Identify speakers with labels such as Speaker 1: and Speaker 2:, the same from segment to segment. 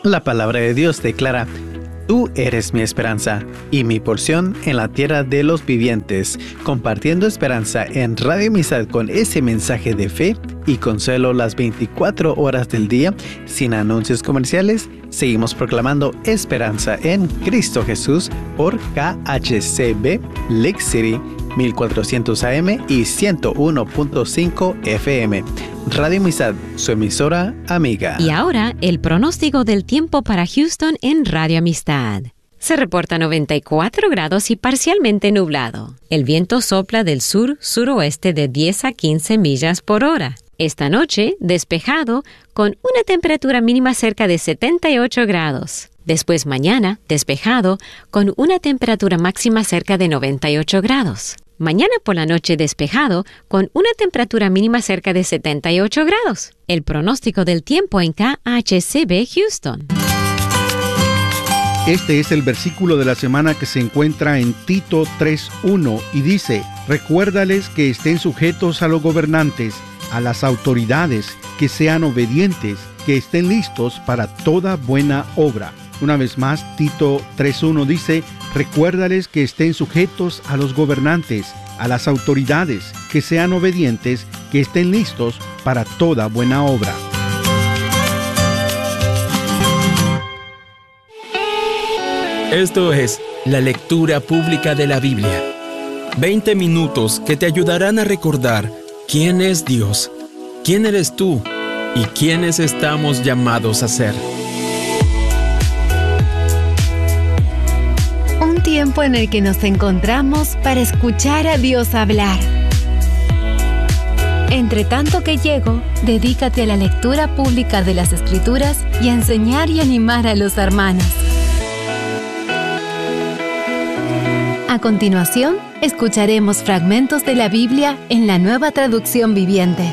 Speaker 1: La palabra de Dios declara: Tú eres mi esperanza y mi porción en la tierra de los vivientes, compartiendo esperanza en Radio Amistad con ese mensaje de fe y consuelo las 24 horas del día, sin anuncios comerciales. Seguimos proclamando esperanza en Cristo Jesús por KHCB Lake City 1400 AM y 101.5 FM. Radio Amistad, su emisora amiga.
Speaker 2: Y ahora, el pronóstico del tiempo para Houston en Radio Amistad. Se reporta 94 grados y parcialmente nublado. El viento sopla del sur-suroeste de 10 a 15 millas por hora. Esta noche, despejado, con una temperatura mínima cerca de 78 grados. Después mañana, despejado, con una temperatura máxima cerca de 98 grados. Mañana por la noche despejado, con una temperatura mínima cerca de 78 grados. El pronóstico del tiempo en KHCB Houston.
Speaker 3: Este es el versículo de la semana que se encuentra en Tito 3:1 y dice: Recuérdales que estén sujetos a los gobernantes, a las autoridades, que sean obedientes, que estén listos para toda buena obra. Una vez más, Tito 3:1 dice: Recuérdales que estén sujetos a los gobernantes, a las autoridades, que sean obedientes, que estén listos para toda buena obra.
Speaker 4: Esto es la lectura pública de la Biblia. 20 minutos que te ayudarán a recordar quién es Dios, quién eres tú y quiénes estamos llamados a ser.
Speaker 5: Un tiempo en el que nos encontramos para escuchar a Dios hablar. Entre tanto que llego, dedícate a la lectura pública de las Escrituras y a enseñar y animar a los hermanos. A continuación, escucharemos fragmentos de la Biblia en la Nueva Traducción Viviente.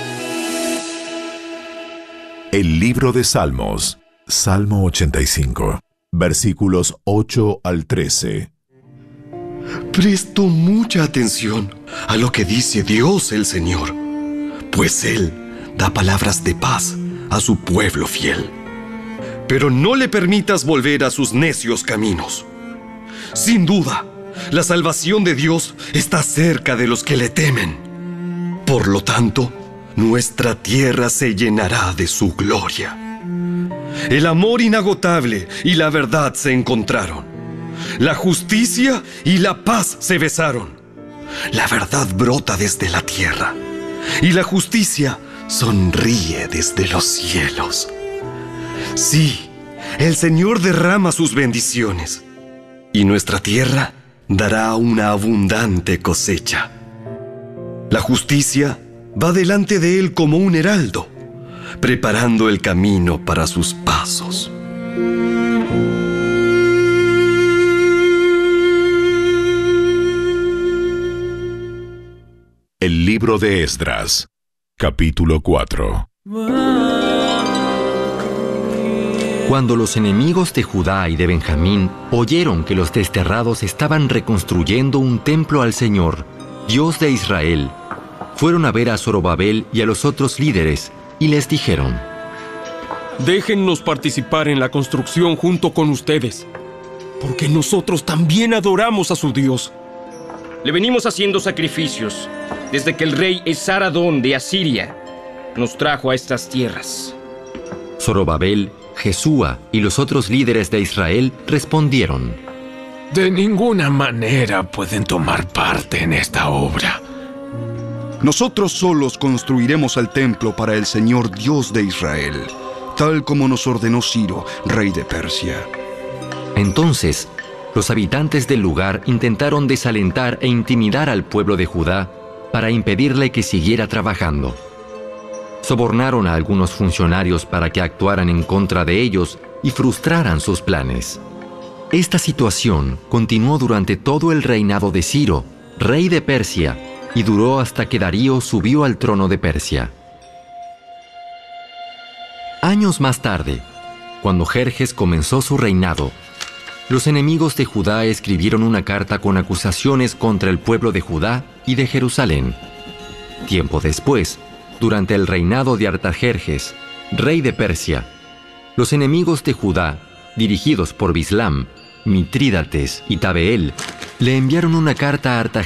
Speaker 6: El libro de Salmos, Salmo 85, versículos 8 al 13.
Speaker 7: Presto mucha atención a lo que dice Dios el Señor, pues Él da palabras de paz a su pueblo fiel. Pero no le permitas volver a sus necios caminos. Sin duda, la salvación de Dios está cerca de los que le temen. Por lo tanto, nuestra tierra se llenará de su gloria. El amor inagotable y la verdad se encontraron. La justicia y la paz se besaron. La verdad brota desde la tierra y la justicia sonríe desde los cielos. Sí, el Señor derrama sus bendiciones y nuestra tierra dará una abundante cosecha. La justicia va delante de Él como un heraldo, preparando el camino para sus pasos.
Speaker 6: El libro de Esdras, capítulo 4.
Speaker 8: Cuando los enemigos de Judá y de Benjamín oyeron que los desterrados estaban reconstruyendo un templo al Señor, Dios de Israel, fueron a ver a Zorobabel y a los otros líderes y les dijeron:
Speaker 4: Déjennos participar en la construcción junto con ustedes, porque nosotros también adoramos a su Dios.
Speaker 9: Le venimos haciendo sacrificios desde que el rey Esaradón de Asiria nos trajo a estas tierras.
Speaker 8: Zorobabel, Jesúa y los otros líderes de Israel respondieron:
Speaker 10: De ninguna manera pueden tomar parte en esta obra.
Speaker 11: Nosotros solos construiremos el templo para el Señor Dios de Israel, tal como nos ordenó Ciro, rey de Persia.
Speaker 8: Entonces, los habitantes del lugar intentaron desalentar e intimidar al pueblo de Judá para impedirle que siguiera trabajando. Sobornaron a algunos funcionarios para que actuaran en contra de ellos y frustraran sus planes. Esta situación continuó durante todo el reinado de Ciro, rey de Persia, y duró hasta que Darío subió al trono de Persia. Años más tarde, cuando Jerjes comenzó su reinado, los enemigos de Judá escribieron una carta con acusaciones contra el pueblo de Judá y de Jerusalén. Tiempo después, durante el reinado de Artajerjes, rey de Persia, Los enemigos de Judá, dirigidos por Bislam, Mitrídates y Tabeel, le enviaron una carta a Artajerjes,